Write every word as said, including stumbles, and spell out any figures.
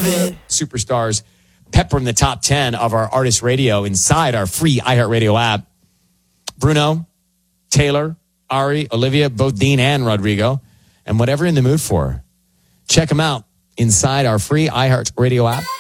superstars peppering the top ten of our artist radio inside our free iHeartRadio app. Bruno, Taylor, Ari, Olivia, both Dean and Rodrigo, and whatever you're in the mood for. Check them out inside our free iHeartRadio app.